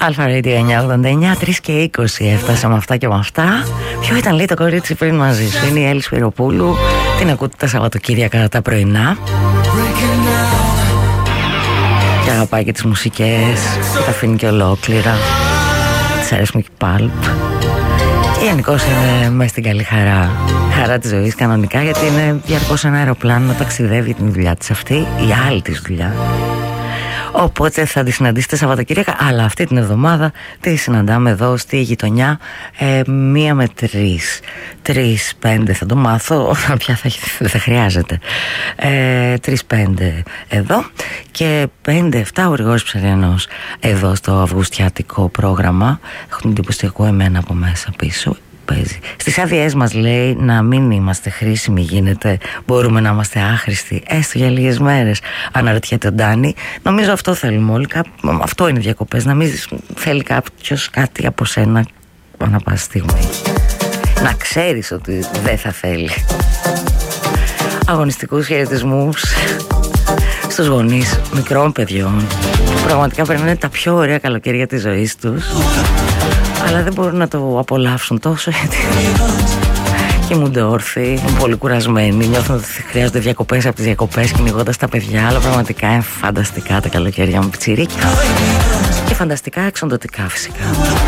Αλφα Radio 989, 3 και 20 έφτασα με αυτά και με αυτά. Ποιο ήταν, λέει, το κορίτσι πριν μαζί σου? Είναι η Έλλη Σπυροπούλου. Την ακούτε τα Σαββατοκύριακα τα πρωινά. Και αγαπάει και τις μουσικές, και τα αφήνει και ολόκληρα. Της αρέσουν και Pulp. Και γενικώς είναι μέσα στην καλή χαρά της ζωής κανονικά, γιατί είναι διαρκώς ένα αεροπλάνο να ταξιδεύει την δουλειά της αυτή, η άλλη της δουλειά. Οπότε θα τη συναντήσετε Σαββατοκύριακα, αλλά αυτή την εβδομάδα τη συναντάμε εδώ στη γειτονιά 1 με 3. 3-5 θα το μάθω, πια δεν θα χρειάζεται. 3-5 εδώ και 5-7 ο Γρηγόρης Ψαριανός εδώ στο αυγουστιάτικο πρόγραμμα. Έχω την εντύπωση ότι εμένα από μέσα πίσω. Παίζει. Στις άδειές μας λέει να μην είμαστε χρήσιμοι, γίνεται, μπορούμε να είμαστε άχρηστοι έστω για λίγες μέρες. Αναρωτιέται ο Ντάνι. Νομίζω αυτό θέλουμε όλοι, αυτό είναι διακοπές, να μην θέλει κάποιος κάτι από σένα ανά πάσα στιγμή. Να ξέρεις ότι δεν θα θέλει. Αγωνιστικούς χαιρετισμούς στους γονείς μικρών παιδιών που πραγματικά περνάνε τα πιο ωραία καλοκαίρια της ζωής τους, αλλά δεν μπορούν να το απολαύσουν τόσο, γιατί κοιμούνται όρθιοι, πολύ κουρασμένοι, νιώθουν ότι χρειάζονται διακοπές από τις διακοπές, κυνηγώντας τα παιδιά. Αλλά πραγματικά είναι φανταστικά τα καλοκαίρια με πιτσιρίκια και φανταστικά εξοντωτικά φυσικά.